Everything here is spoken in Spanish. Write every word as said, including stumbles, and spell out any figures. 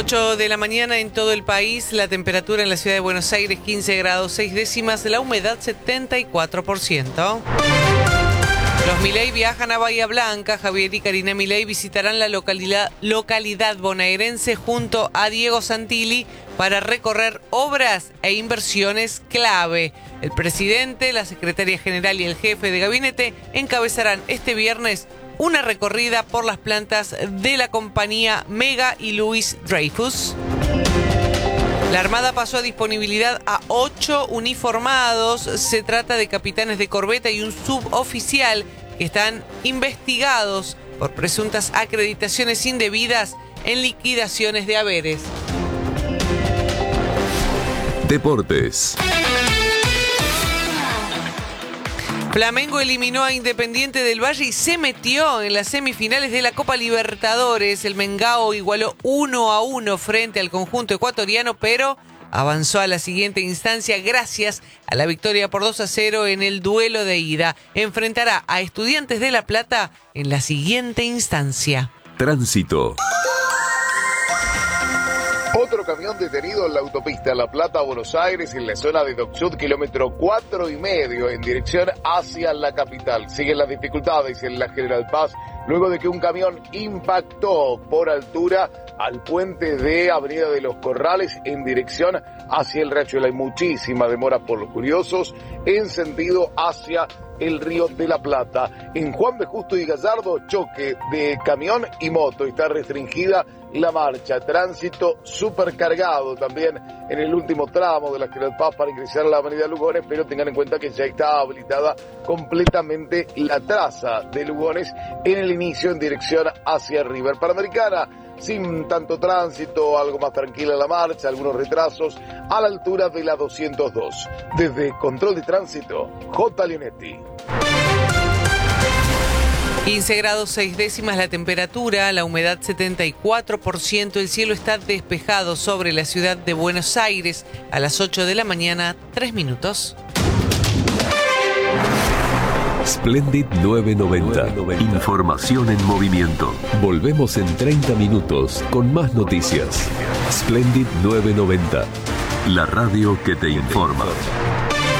ocho de la mañana en todo el país, la temperatura en la ciudad de Buenos Aires quince grados seis décimas, la humedad setenta y cuatro por ciento. Los Milei viajan a Bahía Blanca. Javier y Karina Milei visitarán la localidad, localidad bonaerense junto a Diego Santilli para recorrer obras e inversiones clave. El presidente, la secretaria general y el jefe de gabinete encabezarán este viernes una recorrida por las plantas de la compañía Mega y Louis Dreyfus. La Armada pasó a disponibilidad a ocho uniformados. Se trata de capitanes de corbeta y un suboficial que están investigados por presuntas acreditaciones indebidas en liquidaciones de haberes. Deportes. Flamengo eliminó a Independiente del Valle y se metió en las semifinales de la Copa Libertadores. El Mengao igualó uno a uno frente al conjunto ecuatoriano, pero avanzó a la siguiente instancia gracias a la victoria por dos a cero en el duelo de ida. Enfrentará a Estudiantes de La Plata en la siguiente instancia. Tránsito. Otro camión detenido en la autopista La Plata-Buenos Aires, en la zona de Dock Sud, kilómetro cuatro y medio, en dirección hacia la capital. Siguen las dificultades en la General Paz, luego de que un camión impactó por altura al puente de Avenida de los Corrales en dirección hacia el Riachuelo. Hay muchísima demora por los curiosos en sentido hacia el Río de la Plata. En Juan B. Justo y Gallardo, choque de camión y moto. Está restringida la marcha. Tránsito supercargado también en el último tramo de la General Paz para ingresar a la Avenida Lugones, pero tengan en cuenta que ya está habilitada completamente la traza de Lugones en el inicio en dirección hacia River. Panamericana, sin tanto tránsito, algo más tranquila la marcha, algunos retrasos a la altura de la doscientos dos. Desde Control de Tránsito, J. Leonetti. quince grados seis décimas la temperatura, la humedad setenta y cuatro por ciento, el cielo está despejado sobre la ciudad de Buenos Aires a las ocho de la mañana, tres minutos. Splendid nueve noventa. Información en movimiento. Volvemos en treinta minutos con más noticias. Splendid nueve noventa. La radio que te informa.